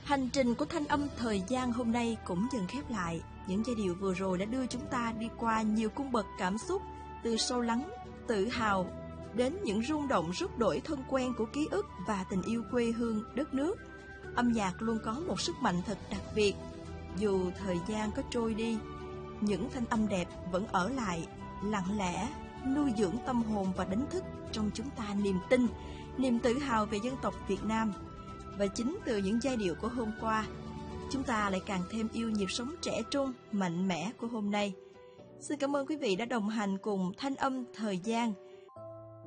Hành trình của thanh âm thời gian hôm nay cũng dần khép lại. Những giai điệu vừa rồi đã đưa chúng ta đi qua nhiều cung bậc cảm xúc, từ sâu lắng, tự hào, đến những rung động rút đổi thân quen của ký ức và tình yêu quê hương, đất nước. Âm nhạc luôn có một sức mạnh thật đặc biệt. Dù thời gian có trôi đi, những thanh âm đẹp vẫn ở lại, lặng lẽ, nuôi dưỡng tâm hồn và đánh thức trong chúng ta niềm tin, niềm tự hào về dân tộc Việt Nam. Và chính từ những giai điệu của hôm qua, chúng ta lại càng thêm yêu nhịp sống trẻ trung, mạnh mẽ của hôm nay. Xin cảm ơn quý vị đã đồng hành cùng Thanh âm thời gian.